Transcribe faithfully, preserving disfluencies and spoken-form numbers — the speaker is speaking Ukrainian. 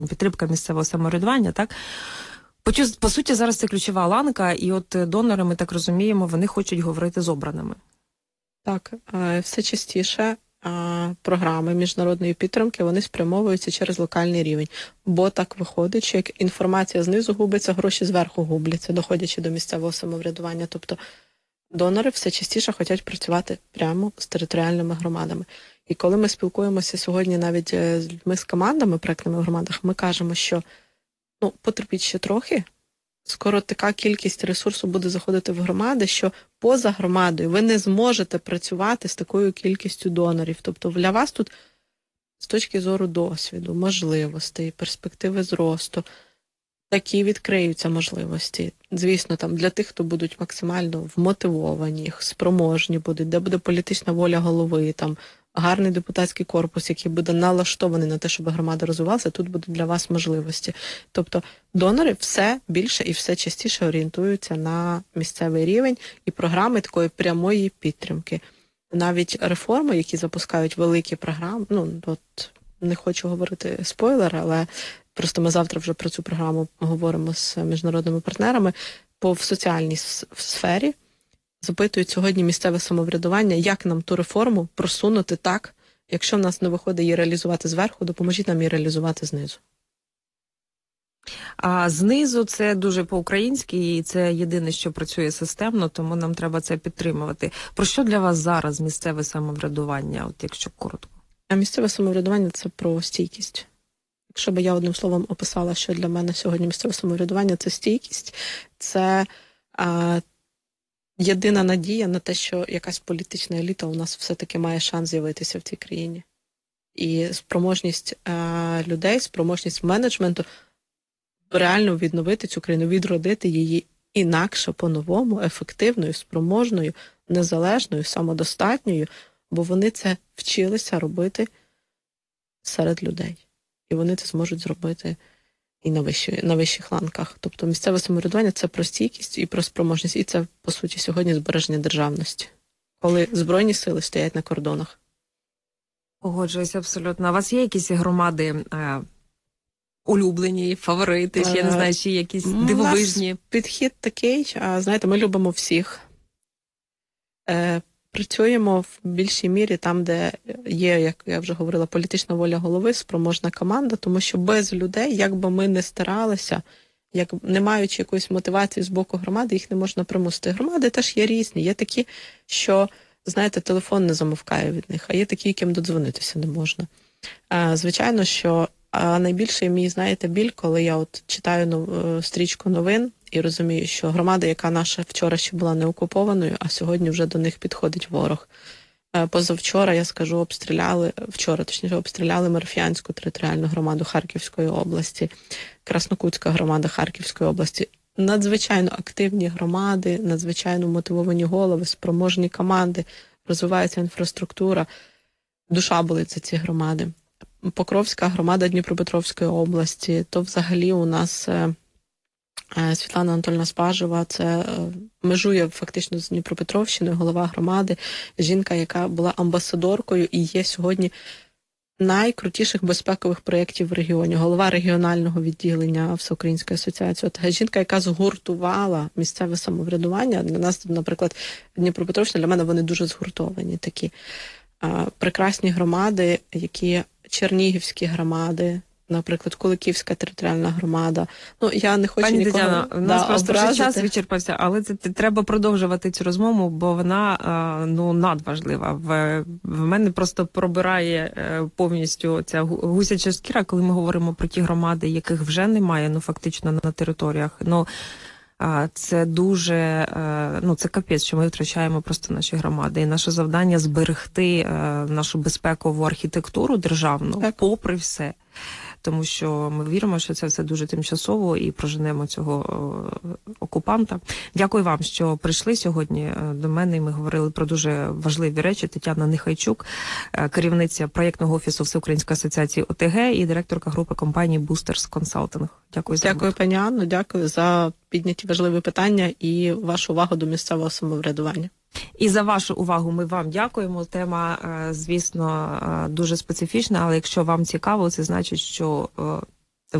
підтримка місцевого самоврядування, так? По, по суті, зараз це ключова ланка, і от донори, ми так розуміємо, вони хочуть говорити з обраними. Так, все частіше програми міжнародної підтримки, вони спрямовуються через локальний рівень. Бо так виходить, що як інформація знизу губиться, гроші зверху губляться, доходячи до місцевого самоврядування. Тобто донори все частіше хочуть працювати прямо з територіальними громадами. І коли ми спілкуємося сьогодні навіть з людьми з командами, проектними в громадах, ми кажемо, що ну, потерпіть ще трохи, скоро така кількість ресурсу буде заходити в громади, що поза громадою ви не зможете працювати з такою кількістю донорів. Тобто для вас тут з точки зору досвіду, можливостей, перспективи зросту, такі відкриються можливості. Звісно, там для тих, хто будуть максимально вмотивовані, спроможні будуть, де буде політична воля голови, там гарний депутатський корпус, який буде налаштований на те, щоб громада розвивалася, тут будуть для вас можливості. Тобто донори все більше і все частіше орієнтуються на місцевий рівень і програми такої прямої підтримки. Навіть реформи, які запускають великі програми, ну, от не хочу говорити спойлер, але просто ми завтра вже про цю програму говоримо з міжнародними партнерами, по в соціальній сфері запитують сьогодні місцеве самоврядування, як нам ту реформу просунути так, якщо в нас не виходить її реалізувати зверху, допоможіть нам її реалізувати знизу. А знизу це дуже по-українськи, і це єдине, що працює системно, тому нам треба це підтримувати. Про що для вас зараз місцеве самоврядування, от якщо коротко? А місцеве самоврядування – це про стійкість. Якщо би я одним словом описала, що для мене сьогодні місцеве самоврядування – це стійкість, це а, єдина надія на те, що якась політична еліта у нас все-таки має шанс з'явитися в цій країні. І спроможність а, людей, спроможність менеджменту реально відновити цю країну, відродити її інакше, по-новому, ефективною, спроможною, незалежною, самодостатньою, бо вони це вчилися робити серед людей. І вони це зможуть зробити і на, вищі, на вищих ланках. Тобто місцеве самоврядування – це про стійкість і про спроможність. І це, по суті, сьогодні збереження державності, коли Збройні сили стоять на кордонах. Погоджуюся абсолютно. А у вас є якісь громади е, улюблені, фаворити, чи я не знаю, чи якісь дивовижні? У нас підхід такий, знаєте, ми любимо всіх. Е, Працюємо в більшій мірі там, де є, як я вже говорила, політична воля голови, спроможна команда, тому що без людей, як би ми не старалися, як не маючи якоїсь мотивації з боку громади, їх не можна примусити. Громади теж є різні. Є такі, що, знаєте, телефон не замовкає від них, а є такі, яким додзвонитися не можна. А, звичайно, що а найбільший мій, знаєте, біль, коли я от читаю нов... стрічку новин, і розумію, що громада, яка наша вчора ще була не окупованою, а сьогодні вже до них підходить ворог. Позавчора, я скажу, обстріляли, вчора, точніше, обстріляли Марф'янську територіальну громаду Харківської області, Краснокутська громада Харківської області. Надзвичайно активні громади, надзвичайно мотивовані голови, спроможні команди, розвивається інфраструктура. Душа болить за ці громади. Покровська громада Дніпропетровської області, то взагалі у нас Світлана Анатольовна Спажева, це межує фактично з Дніпропетровщиною, голова громади, жінка, яка була амбасадоркою і є сьогодні найкрутіших безпекових проєктів в регіоні, голова регіонального відділення Всеукраїнської асоціації. От жінка, яка згуртувала місцеве самоврядування. Для нас, наприклад, Дніпропетровщина, для мене вони дуже згуртовані такі. Прекрасні громади, які чернігівські громади, наприклад, Куликівська територіальна громада. Ну, я не хочу Пані нікого Тетяно, у нас да, просто образити. вже час вичерпався, але це треба продовжувати цю розмову, бо вона ну надважлива. В, в мене просто пробирає повністю ця гусяча шкіра, коли ми говоримо про ті громади, яких вже немає, ну фактично на територіях. Ну це дуже, ну це капець, що ми втрачаємо просто наші громади. І наше завдання зберегти нашу безпекову архітектуру державну, так, попри все. Тому що ми віримо, що це все дуже тимчасово і проженемо цього окупанта. Дякую вам, що прийшли сьогодні до мене, і ми говорили про дуже важливі речі. Тетяна Нехайчук, керівниця проєктного офісу Всеукраїнської асоціації ОТГ і директорка групи компанії Boosters Consulting. Дякую за Дякую, пані Анно, дякую за підняті важливі питання і вашу увагу до місцевого самоврядування. І за вашу увагу ми вам дякуємо. Тема, звісно, дуже специфічна, але якщо вам цікаво, це значить, що